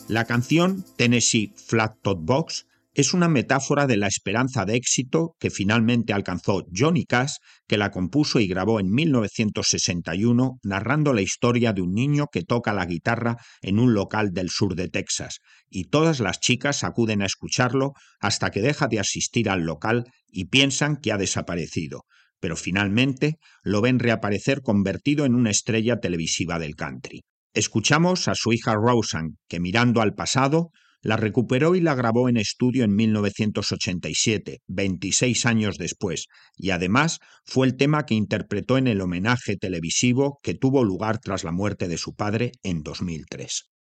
La canción Tennessee Flat-Top Box es una metáfora de la esperanza de éxito que finalmente alcanzó Johnny Cash, que la compuso y grabó en 1961, narrando la historia de un niño que toca la guitarra en un local del sur de Texas, y todas las chicas acuden a escucharlo hasta que deja de asistir al local y piensan que ha desaparecido, pero finalmente lo ven reaparecer convertido en una estrella televisiva del country. Escuchamos a su hija Roseanne, que mirando al pasado, la recuperó y la grabó en estudio en 1987, 26 años después, y además fue el tema que interpretó en el homenaje televisivo que tuvo lugar tras la muerte de su padre en 2003.